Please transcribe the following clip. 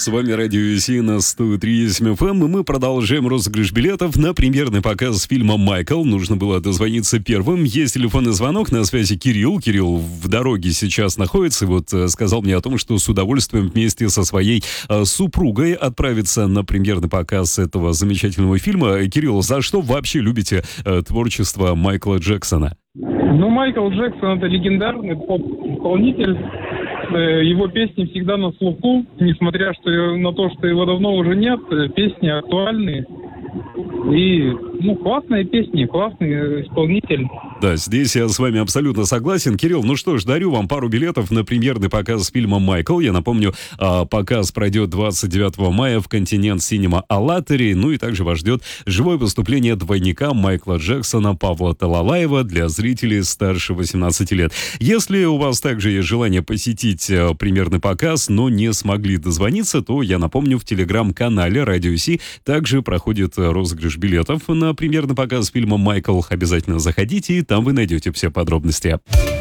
С вами Радио Си на 103.8 FM, и мы продолжаем розыгрыш билетов на премьерный показ фильма «Майкл». Нужно было дозвониться первым. Есть телефонный звонок, на связи Кирилл. Кирилл в дороге сейчас находится, и вот сказал мне о том, что с удовольствием вместе со своей супругой отправится на премьерный показ этого замечательного фильма. Кирилл, за что вообще любите творчество Майкла Джексона? Ну, Майкл Джексон — это легендарный поп-исполнитель. Его песни всегда на слуху, несмотря на то, что его давно уже нет, песни актуальны. И, классные песни, классный исполнитель. Да, здесь я с вами абсолютно согласен. Кирилл, ну что ж, дарю вам пару билетов на премьерный показ фильма «Майкл». Я напомню, показ пройдет 29 мая в Континент Синема Алатыре. Ну и также вас ждет живое выступление двойника Майкла Джексона Павла Талалаева для зрителей старше 18 лет. Если у вас также есть желание посетить премьерный показ, но не смогли дозвониться, то я напомню, в телеграм-канале Радио Си также проходит розыгрыш билетов на премьерный показ фильма «Майкл». Обязательно заходите, и там вы найдете все подробности.